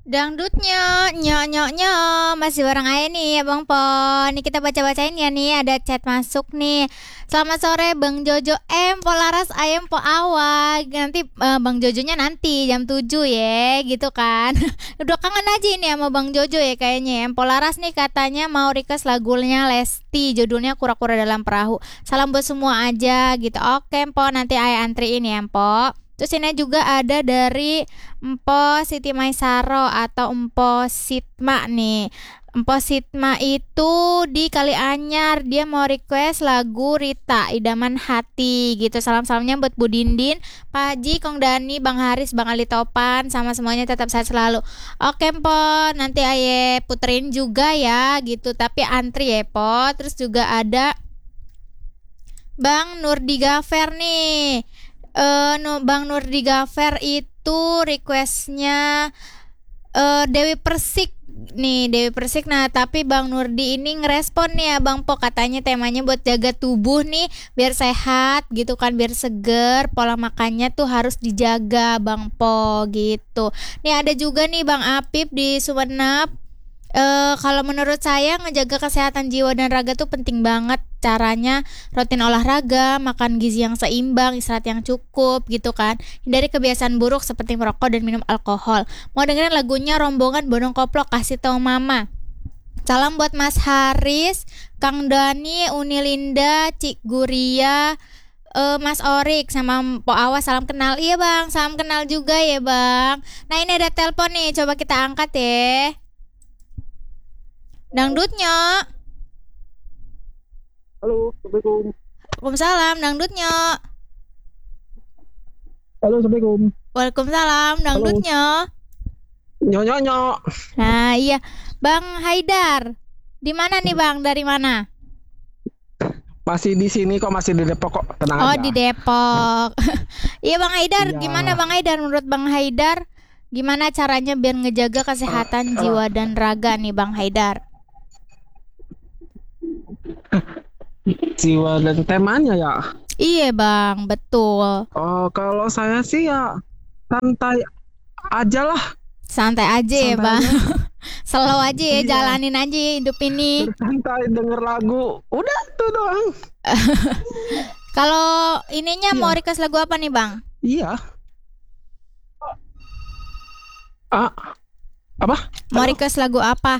Dangdutnya, nyok masih bareng aja nih ya Bang Po. Nih kita baca-bacain ya nih, ada chat masuk nih. Selamat sore Bang Jojo Polaras ayam po awak. Nanti Bang Jojonya nanti jam 7 ya, gitu kan. Udah kangen aja ini sama Bang Jojo ya kayaknya. Polaras nih katanya mau request lagunya Lesti, judulnya Kura-kura dalam Perahu. Salam buat semua aja gitu. Oke, Po, nanti ayah antriin ya, Po. Terus ini juga ada dari Empo Siti Maisaro atau Empo Sitma nih. Empo Sitma itu di Kalianyar, dia mau request lagu Rita Idaman Hati gitu. Salam-salamnya buat Bu Dindin, Pak Haji, Kong Dani, Bang Haris, Bang Ali Topan, sama semuanya tetap sehat selalu. Oke Po, nanti aye puterin juga ya gitu. Tapi antri ya Po. Terus juga ada Bang Nurdi Gafer nih. No, Bang Nurdi Gafer itu requestnya Dewi Persik nih, Dewi Persik. Nah tapi Bang Nurdi ini ngerespon nih ya Bang Po, katanya temanya buat jaga tubuh nih biar sehat gitu kan, biar seger, pola makannya tuh harus dijaga Bang Po gitu. Nih ada juga nih Bang Apip di Sumenep. Kalau menurut saya ngejaga kesehatan jiwa dan raga tuh penting banget. Caranya rutin olahraga, makan gizi yang seimbang, istirahat yang cukup gitu kan. Hindari kebiasaan buruk seperti merokok dan minum alkohol. Mau dengerin lagunya Rombongan Bodong Koplok, Kasih Tahu Mama. Salam buat Mas Haris, Kang Dani, Uni Linda, Cik Guria, Mas Orik sama Po Awas, salam kenal. Iya Bang, salam kenal juga ya Bang. Nah ini ada telepon nih, coba kita angkat ya. Dangdutnya. Halo, Assalamualaikum. Waalaikumsalam, dangdutnya. Halo, Assalamualaikum. Waalaikumsalam, Halo. dangdutnya. Nyok. Nah, iya. Bang Haidar. Di mana nih, Bang? Dari mana? Masih di sini kok, masih di Depok kok. Tenang Oh, aja. di Depok. Iya, Bang Haidar. Gimana Iya. Bang Haidar? Menurut Bang Haidar, gimana caranya biar ngejaga kesehatan jiwa dan raga nih, Bang Haidar? Jiwa dan temanya ya. Iya, Bang. Betul. Oh, kalau saya sih ya santai aja lah. Santai aja ya, Santai Bang. aja. Slow aja ya, Iya. jalanin aja hidup ini. Bersantai denger lagu. Udah tuh doang. Kalau ininya mau Iya. request lagu apa nih, Bang? Iya. Ah, apa? Mau Halo? request lagu apa?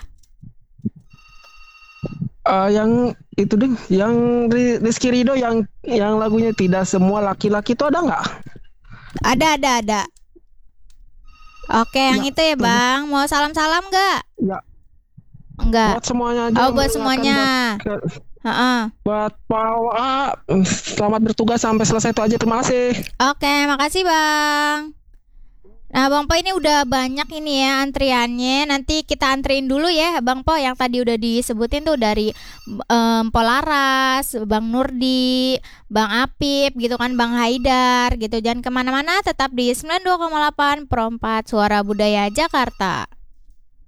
Yang itu deh, yang Rizky Ridho yang lagunya Tidak Semua Laki-laki itu ada nggak? Ada. Oke, yang Ya, itu ya, mana? Bang. Mau salam-salam nggak? Ya, Enggak. buat semuanya aja. Oh, yang buat mendengarkan, semuanya. Heeh. buat Pawa. Selamat bertugas sampai selesai itu aja. Terima kasih. Oke, makasih, Bang. Nah, Bang Po ini udah banyak ini ya antriannya. Nanti kita antriin dulu ya, Bang Po, yang tadi udah disebutin tuh dari Polaras, Bang Nurdi, Bang Apip gitu kan, Bang Haidar gitu. Jangan kemana-mana, tetap di 92,8 Pro 4 Suara Budaya Jakarta.